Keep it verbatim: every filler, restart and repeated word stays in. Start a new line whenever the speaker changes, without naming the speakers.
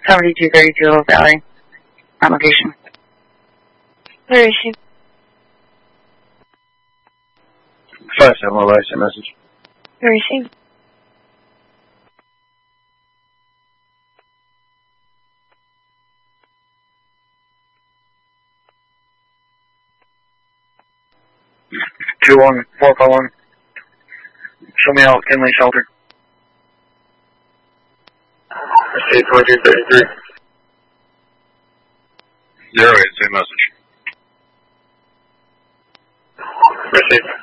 seventy-two thirty-two Oak Valley. On location.
Where is she?
five seven Low Light, send message.
Where is she?
two one four five one. Show me out, Kinley Shelter. eight twenty-two thirty-three.
Zero eight, same message.
Received.